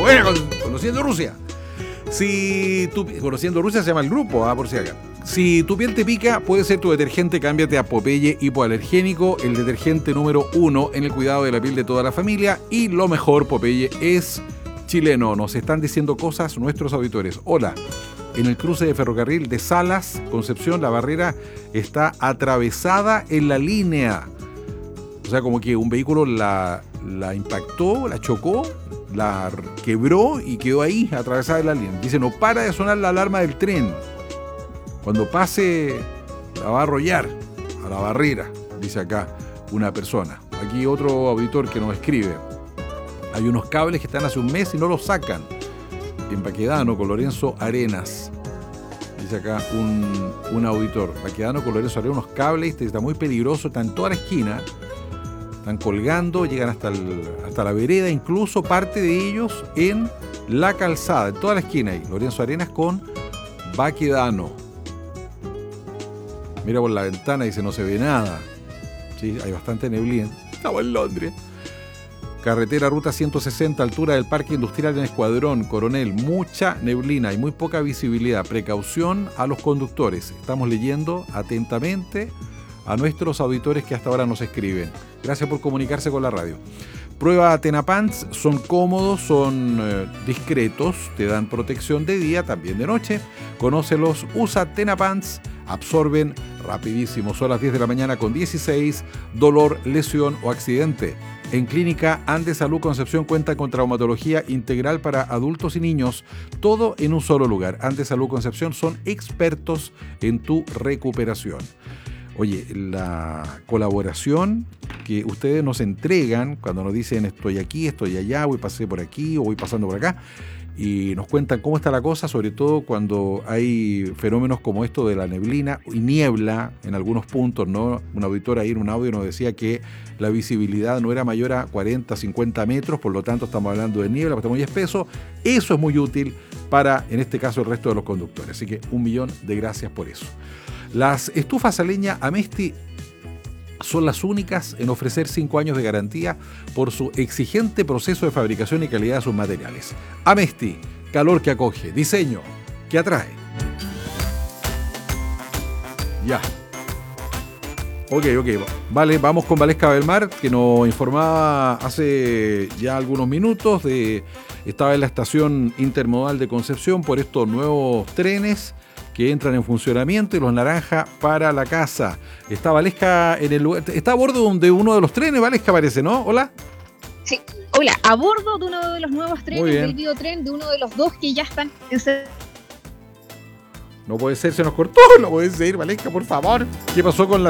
Bueno, conociendo Rusia. Conociendo Rusia se llama el grupo, por si acá. Si tu piel te pica, puede ser tu detergente. Cámbiate a Popeye Hipoalergénico, el detergente número 1 en el cuidado de la piel de toda la familia. Y lo mejor, Popeye es chileno. Nos están diciendo cosas nuestros auditores. Hola, en el cruce de ferrocarril de Salas, Concepción, la barrera está atravesada en la línea. O sea, como que un vehículo la impactó, la chocó, la quebró y quedó ahí, atravesada en la línea. Dice, no para de sonar la alarma del tren. Cuando pase, la va a arrollar a la barrera, dice acá una persona. Aquí otro auditor que nos escribe. Hay unos cables que están hace un mes y no los sacan. En Baquedano, con Lorenzo Arenas. Dice acá un auditor. Baquedano, con Lorenzo Arenas, unos cables, está muy peligroso, está en toda la esquina. Están colgando, llegan hasta la vereda, incluso parte de ellos en la calzada, en toda la esquina ahí. Lorenzo Arenas con Baquedano. Mira por la ventana y dice, no se ve nada. Sí, hay bastante neblina. Estamos en Londres. Carretera Ruta 160, altura del Parque Industrial en Escuadrón, Coronel. Mucha neblina y muy poca visibilidad. Precaución a los conductores. Estamos leyendo atentamente a nuestros auditores que hasta ahora nos escriben. Gracias por comunicarse con la radio. Prueba Tenapants, son cómodos, son discretos, te dan protección de día, también de noche. Conócelos, usa Tenapants, absorben rapidísimo. Son las 10 de la mañana con 16, dolor, lesión o accidente. En Clínica Andes Salud Concepción cuenta con traumatología integral para adultos y niños, todo en un solo lugar. Andes Salud Concepción son expertos en tu recuperación. Oye, la colaboración que ustedes nos entregan cuando nos dicen estoy aquí, estoy allá, voy pasé por aquí o voy pasando por acá y nos cuentan cómo está la cosa, sobre todo cuando hay fenómenos como esto de la neblina y niebla en algunos puntos, ¿no? Un auditor ahí en un audio nos decía que la visibilidad no era mayor a 40, 50 metros, por lo tanto estamos hablando de niebla, está muy espeso. Eso es muy útil para, en este caso, el resto de los conductores. Así que 1.000.000 de gracias por eso. Las estufas a leña Amesti son las únicas en ofrecer 5 años de garantía por su exigente proceso de fabricación y calidad de sus materiales. Amesti, calor que acoge, diseño que atrae. Ya. Ok. Vale, vamos con Valesca Belmar, que nos informaba hace ya algunos minutos estaba en la estación intermodal de Concepción por estos nuevos trenes que entran en funcionamiento y los naranja para la casa. Está Valesca en el lugar, está a bordo de uno de los trenes, Valesca parece, ¿no? Hola. Sí, hola, a bordo de uno de los nuevos trenes del biotren, de uno de los dos que ya están en... No puede ser, se nos cortó, no puede ser, Valesca, por favor. ¿Qué pasó con la